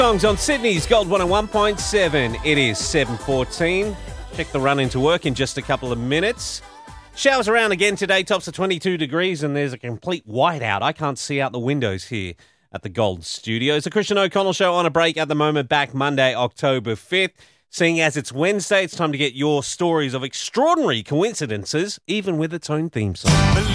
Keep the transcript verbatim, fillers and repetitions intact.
Songs on Sydney's Gold one oh one point seven. It is seven fourteen. Check the run into work in just a couple of minutes. Showers around again today, tops of twenty-two degrees, and there's a complete whiteout. I can't see out the windows here at the Gold Studios. The Christian O'Connell Show on a break at the moment, back Monday, October fifth. Seeing as it's Wednesday, it's time to get your stories of extraordinary coincidences, even with its own theme song.